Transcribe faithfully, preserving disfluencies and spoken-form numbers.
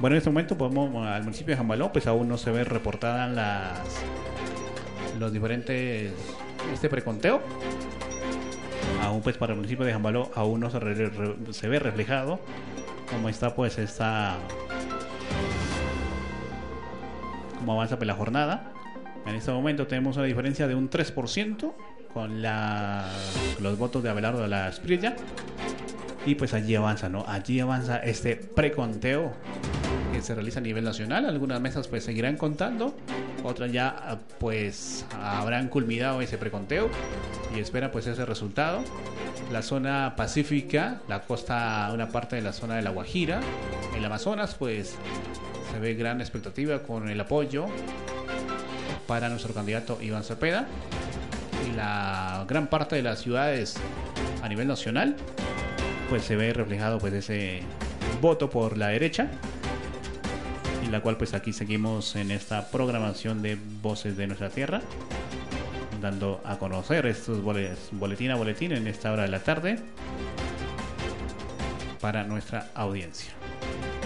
Bueno, en este momento podemos, al municipio de Jambaló, pues aún no se ve reportada las los diferentes este preconteo. Aún pues para el municipio de Jambaló aún no se, re, re, se ve reflejado cómo está pues esta cómo avanza pues la jornada. En este momento tenemos una diferencia de un tres por ciento con la, los votos de Abelardo de la Espriella. Y pues allí avanza, ¿no? Allí avanza este preconteo que se realiza a nivel nacional. Algunas mesas pues seguirán contando, otras ya pues habrán culminado ese preconteo y espera pues ese resultado. La zona pacífica, la costa, una parte de la zona de La Guajira, el Amazonas, pues se ve gran expectativa con el apoyo para nuestro candidato Iván Cepeda. Y la gran parte de las ciudades a nivel nacional pues se ve reflejado pues ese voto por la derecha, y la cual pues aquí seguimos en esta programación de Voces de Nuestra Tierra, dando a conocer estos boletín a boletín en esta hora de la tarde para nuestra audiencia.